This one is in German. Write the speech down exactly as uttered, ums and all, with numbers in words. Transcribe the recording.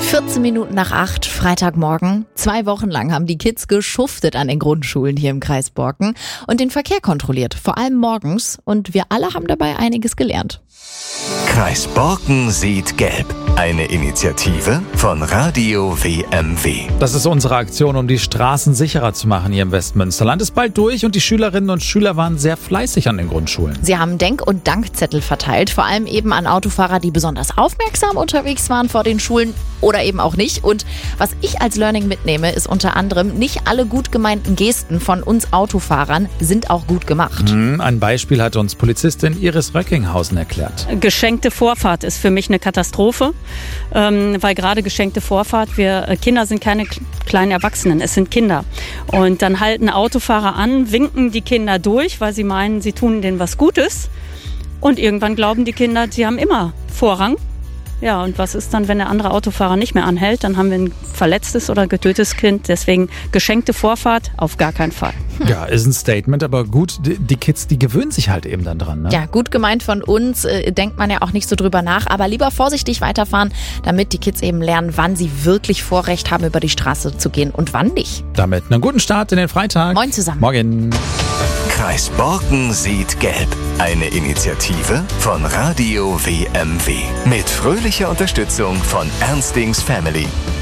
vierzehn Minuten nach acht, Freitagmorgen. Zwei Wochen lang haben die Kids geschuftet an den Grundschulen hier im Kreis Borken und den Verkehr kontrolliert, vor allem morgens. Und wir alle haben dabei einiges gelernt. Kreis Borken sieht gelb. Eine Initiative von Radio W M W. Das ist unsere Aktion, um die Straßen sicherer zu machen hier im Westmünsterland. Ist bald durch und die Schülerinnen und Schüler waren sehr fleißig an den Grundschulen. Sie haben Denk- und Dankzettel verteilt, vor allem eben an Autofahrer, die besonders aufmerksam unterwegs waren vor den Schulen oder eben auch nicht. Und was ich als Learning mitnehme, ist unter anderem, nicht alle gut gemeinten Gesten von uns Autofahrern sind auch gut gemacht. Hm, ein Beispiel hat uns Polizistin Iris Röckinghausen erklärt. Geschenkte Vorfahrt ist für mich eine Katastrophe, ähm, weil gerade geschenkte Vorfahrt, wir äh, Kinder sind keine k- kleinen Erwachsenen, es sind Kinder. Und dann halten Autofahrer an, winken die Kinder durch, weil sie meinen, sie tun denen was Gutes. Und irgendwann glauben die Kinder, sie haben immer Vorrang. Ja, und was ist dann, wenn der andere Autofahrer nicht mehr anhält? Dann haben wir ein verletztes oder getötetes Kind. Deswegen geschenkte Vorfahrt auf gar keinen Fall. Ja, ist ein Statement, aber gut, die, die Kids, die gewöhnen sich halt eben dann dran. Ne? Ja, gut gemeint von uns, äh, denkt man ja auch nicht so drüber nach, aber lieber vorsichtig weiterfahren, damit die Kids eben lernen, wann sie wirklich Vorrecht haben, über die Straße zu gehen und wann nicht. Damit einen guten Start in den Freitag. Moin zusammen. Morgen. Kreis Borken sieht gelb. Eine Initiative von Radio W M W. Mit fröhlicher Unterstützung von Ernstings Family.